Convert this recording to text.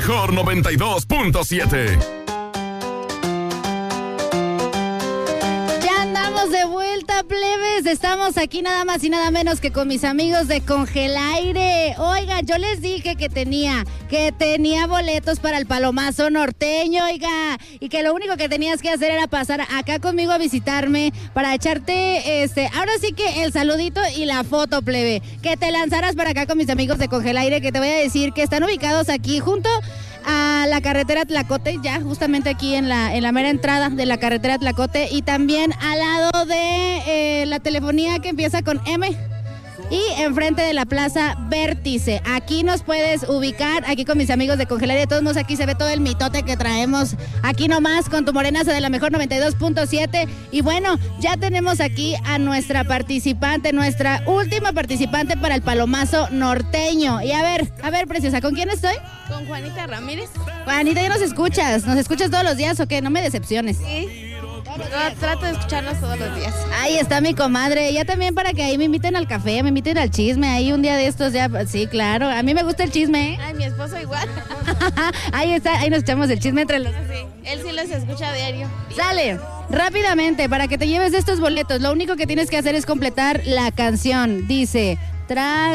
Mejor 92.7. De vuelta, plebes, estamos aquí nada más y nada menos que con mis amigos de Congelaire. Oiga, yo les dije que tenía boletos para el Palomazo norteño, oiga, y que lo único que tenías que hacer era pasar acá conmigo a visitarme para echarte, ahora sí que el saludito y la foto, plebe, que te lanzaras para acá con mis amigos de Congelaire, que te voy a decir que están ubicados aquí junto a la carretera Tlacote, ya justamente aquí en la mera entrada de la carretera Tlacote, y también al lado de la telefonía que empieza con M, y enfrente de la Plaza Vértice. Aquí nos puedes ubicar, aquí con mis amigos de Congelaire. De todos modos, aquí se ve todo el mitote que traemos aquí nomás con tu morenaza de la mejor 92.7. Y bueno, ya tenemos aquí a nuestra participante, nuestra última participante para el Palomazo norteño. Y a ver, preciosa, ¿con quién estoy? Con Juanita Ramírez. Juanita, ¿ya nos escuchas todos los días o qué? No me decepciones. Sí. Trato de escucharlos todos los días. Ahí está mi comadre, ella también para que ahí me inviten al café, me inviten al chisme, ahí un día de estos ya, sí, claro, a mí me gusta el chisme, ¿eh? Ay, mi esposo igual. Ahí está, ahí nos echamos el chisme entre los... Sí, él sí los escucha a diario. Sale, rápidamente, para que te lleves estos boletos, lo único que tienes que hacer es completar la canción, dice...